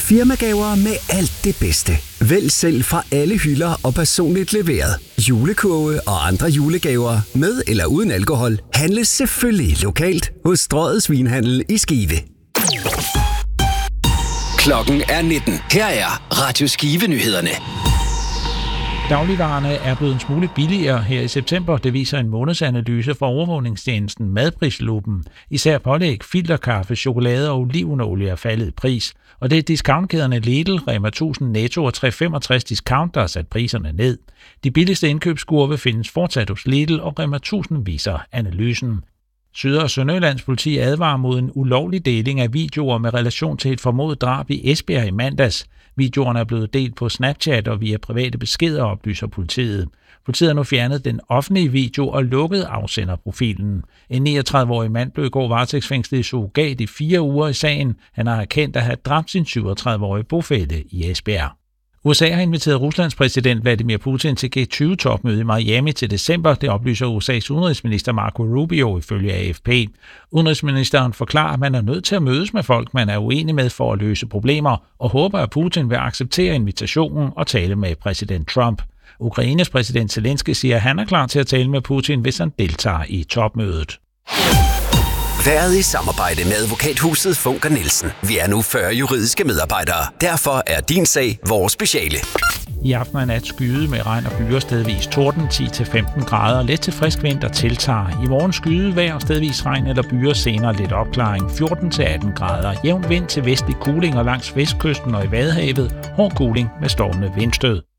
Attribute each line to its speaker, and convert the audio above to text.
Speaker 1: Firmagaver med alt det bedste. Vælg selv fra alle hylder og personligt leveret. Julekurve og andre julegaver med eller uden alkohol handles selvfølgelig lokalt hos Strøget Svinhandel i Skive.
Speaker 2: Klokken er 19. Her er Radio Skive-nyhederne.
Speaker 3: Dagligvarerne er blevet en smule billigere her i september. Det viser en månedsanalyse fra overvågningstjenesten Madprisluppen. Især pålæg, filterkaffe, chokolade og olivenolie er faldet i pris. Og det er discountkæderne Lidl, Rema 1000, Netto og 365 Discount, der har sat priserne ned. De billigste indkøbskurve findes fortsat hos Lidl, og Rema 1000 viser analysen. Syd- og Sønderjyllands politi advarer mod en ulovlig deling af videoer med relation til et formodet drab i Esbjerg i mandags. Videoerne er blevet delt på Snapchat og via private beskeder, oplyser politiet. Politiet har nu fjernet den offentlige video og lukket afsenderprofilen. En 39-årig mand blev i går varetægtsfængslet i surrogat i 4 uger i sagen. Han har erkendt at have dræbt sin 37-årige bofælle i Esbjerg. USA har inviteret Ruslands præsident Vladimir Putin til G20-topmøde i Miami til december. Det oplyser USA's udenrigsminister Marco Rubio ifølge AFP. Udenrigsministeren forklarer, at man er nødt til at mødes med folk, man er uenig med for at løse problemer, og håber, at Putin vil acceptere invitationen og tale med præsident Trump. Ukraines præsident Zelensky siger, at han er klar til at tale med Putin, hvis han deltager i topmødet.
Speaker 1: Været i samarbejde med advokathuset Funker Nielsen. Vi er nu 40 juridiske medarbejdere. Derfor er din sag vores speciale.
Speaker 3: I aften og nat skyde med regn og byer, stedvis torden, 10-15 grader, let til frisk vind, der tiltager. I morgen skyde vejr, stedvis regn eller byer, senere lidt opklaring, 14-18 grader. Jævn vind til vestlig kuling og langs vestkysten og i Vadehavet, hård kuling med stormende vindstød.